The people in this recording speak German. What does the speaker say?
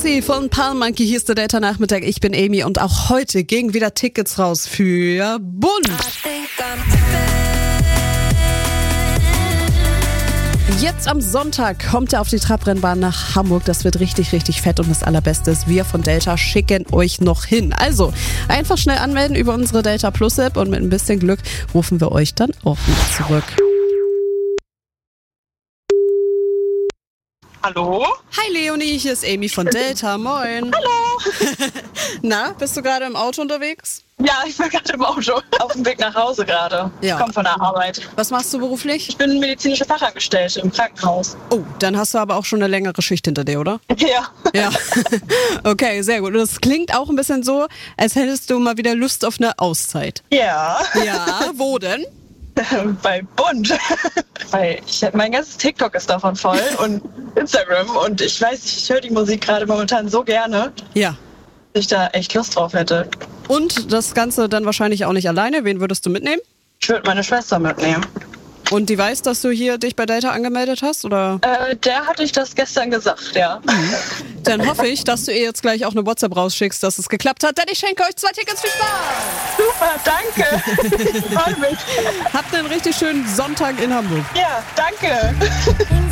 Party von Palm Monkey. Hier ist der Delta-Nachmittag. Ich bin Amy und auch heute gingen wieder Tickets raus für Bund. Jetzt am Sonntag kommt er auf die Trabrennbahn nach Hamburg. Das wird richtig, richtig fett und das Allerbeste ist, wir von Delta schicken euch noch hin. Also einfach schnell anmelden über unsere Delta Plus App und mit ein bisschen Glück rufen wir euch dann auch wieder zurück. Hallo? Hi Leonie, hier ist Amy von Delta. Moin. Hallo. Na, bist du gerade im Auto unterwegs? Ja, ich bin gerade im Auto. Auf dem Weg nach Hause gerade. Ja. Ich komme von der Arbeit. Was machst du beruflich? Ich bin medizinische Fachangestellte im Krankenhaus. Oh, dann hast du aber auch schon eine längere Schicht hinter dir, oder? Ja. Ja. Okay, sehr gut. Und das klingt auch ein bisschen so, als hättest du mal wieder Lust auf eine Auszeit. Ja. Ja, wo denn? Bei Bund. Weil mein ganzes TikTok ist davon voll und Instagram und ich weiß nicht, ich höre die Musik gerade momentan so gerne, Ja. dass ich da echt Lust drauf hätte. Und das Ganze dann wahrscheinlich auch nicht alleine. Wen würdest du mitnehmen? Ich würde meine Schwester mitnehmen. Und die weiß, dass du hier dich bei Delta angemeldet hast, oder? Der hatte ich das gestern gesagt, ja. Dann hoffe ich, dass du ihr jetzt gleich auch eine WhatsApp rausschickst, dass es geklappt hat, denn ich schenke euch 2 Tickets. Viel Spaß! Super, danke. Ich freue mich. Habt einen richtig schönen Sonntag in Hamburg. Ja, danke.